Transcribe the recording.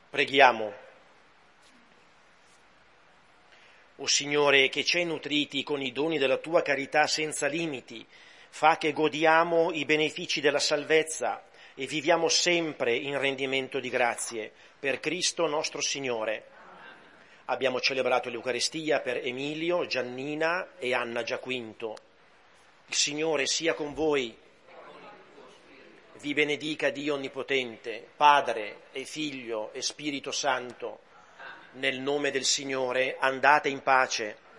Preghiamo. O Signore, che ci hai nutriti con i doni della tua carità senza limiti, fa che godiamo i benefici della salvezza e viviamo sempre in rendimento di grazie, per Cristo nostro Signore. Abbiamo celebrato l'Eucaristia per Emilio, Giannina e Anna Giaquinto. Il Signore sia con voi. Vi benedica Dio Onnipotente, Padre e Figlio e Spirito Santo. Nel nome del Signore andate in pace.